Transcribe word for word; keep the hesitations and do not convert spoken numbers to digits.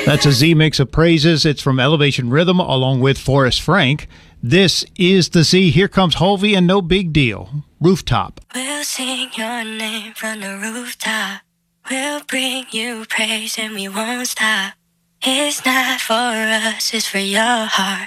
That's a Z mix of praises. It's from Elevation Rhythm along with Forrest Frank. This is the Z. Here comes Hulvey and No Big Deal. Rooftop. We'll sing your name from the rooftop. We'll bring you praise and we won't stop. It's not for us, it's for your heart.